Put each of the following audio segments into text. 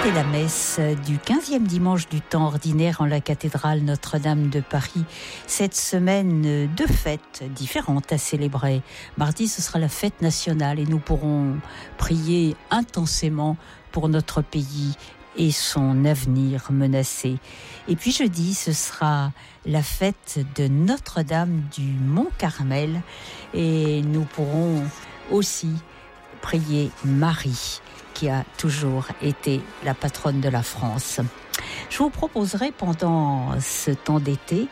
C'était la messe du 15e dimanche du temps ordinaire en la cathédrale Notre-Dame de Paris. Cette semaine de fêtes différentes à célébrer. Mardi, ce sera la fête nationale et nous pourrons prier intensément pour notre pays et son avenir menacé. Et puis jeudi, ce sera la fête de Notre-Dame du Mont-Carmel et nous pourrons aussi prier Marie, qui a toujours été la patronne de la France. Je vous proposerai pendant ce temps d'été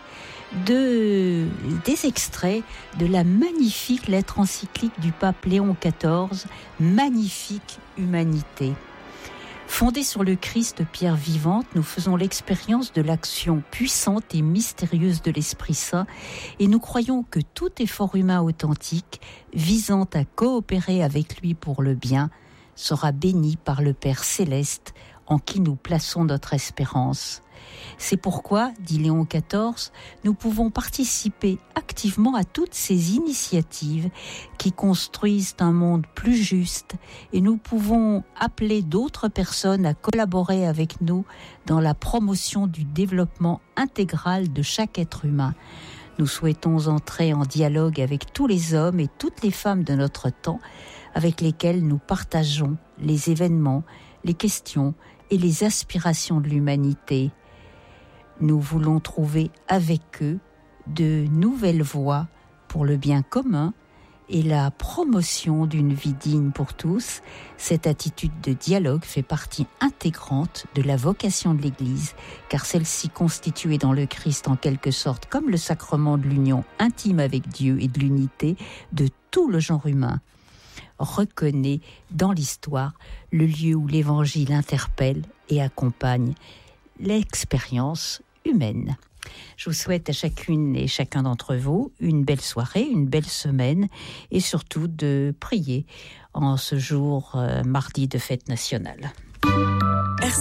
des extraits de la magnifique lettre encyclique du pape Léon XIV, Magnifique Humanité. Fondée sur le Christ pierre vivante, nous faisons l'expérience de l'action puissante et mystérieuse de l'Esprit Saint et nous croyons que tout effort humain authentique, visant à coopérer avec lui pour le bien, sera béni par le Père Céleste en qui nous plaçons notre espérance. C'est pourquoi, dit Léon XIV, nous pouvons participer activement à toutes ces initiatives qui construisent un monde plus juste et nous pouvons appeler d'autres personnes à collaborer avec nous dans la promotion du développement intégral de chaque être humain. Nous souhaitons entrer en dialogue avec tous les hommes et toutes les femmes de notre temps avec lesquels nous partageons les événements, les questions et les aspirations de l'humanité. Nous voulons trouver avec eux de nouvelles voies pour le bien commun et la promotion d'une vie digne pour tous. Cette attitude de dialogue fait partie intégrante de la vocation de l'Église, car celle-ci constituée dans le Christ en quelque sorte comme le sacrement de l'union intime avec Dieu et de l'unité de tout le genre humain, reconnaît dans l'histoire le lieu où l'Évangile interpelle et accompagne l'expérience humaine. Je vous souhaite à chacune et chacun d'entre vous une belle soirée, une belle semaine et surtout de prier en ce jour mardi de fête nationale.